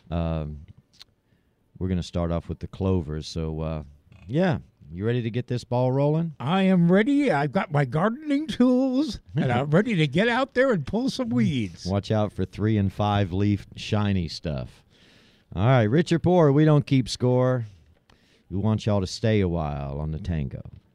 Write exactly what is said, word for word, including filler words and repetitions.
Um, we're going to start off with the clovers. So, uh, yeah, you ready to get this ball rolling? I am ready. I've got my gardening tools, and I'm ready to get out there and pull some weeds. Watch out for three and five leaf shiny stuff. All right, rich or poor, we don't keep score. We want y'all to stay a while on the tango.